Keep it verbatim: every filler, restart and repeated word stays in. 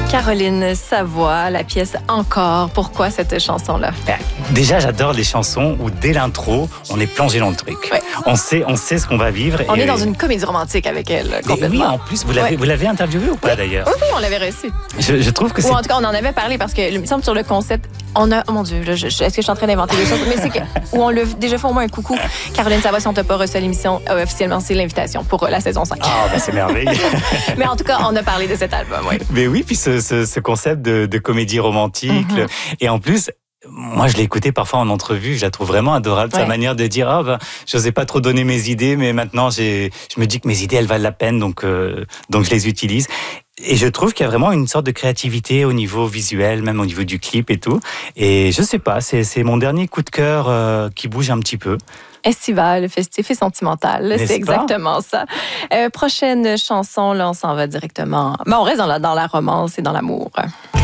Caroline Savoie, la pièce Encore. Pourquoi cette chanson-là? Ben, déjà, j'adore les chansons où dès l'intro, on est plongé dans le truc. Ouais. On sait, on sait ce qu'on va vivre. On et... est dans une comédie romantique avec elle, Mais complètement. oui, en plus, vous l'avez, Ouais. vous l'avez interviewé ou pas oui. d'ailleurs? Oui, oui, on l'avait reçu. Je, je trouve que c'est... Ou en tout cas, on en avait parlé parce que, il me semble, sur le concept, on a, oh mon Dieu, là, je, je, est-ce que je suis en train d'inventer des choses? Mais c'est que, où on l'a déjà fait au moins un coucou. Caroline Savoie, si on t'a pas reçu à l'émission, euh, officiellement, c'est l'invitation pour euh, la saison cinq. Ah, ben c'est merveilleux. Mais en tout cas, on a parlé de cet album, oui. Mais oui, puis ce, ce, ce concept de, de comédie romantique. Mm-hmm. le- Et en plus, moi, je l'ai écouté parfois en entrevue. Je la trouve vraiment adorable. Ouais. Sa manière de dire, ah ben, j'osais pas trop donner mes idées, mais maintenant, j'ai, je me dis que mes idées, elles valent la peine, donc, euh, donc je les utilise. Et je trouve qu'il y a vraiment une sorte de créativité au niveau visuel, même au niveau du clip et tout. Et je sais pas, c'est, c'est mon dernier coup de cœur euh, qui bouge un petit peu. Estival, festif et sentimental, N'est-ce c'est pas? exactement ça. Euh, prochaine chanson, là, on s'en va directement. Ben, on reste dans la, dans la romance et dans l'amour.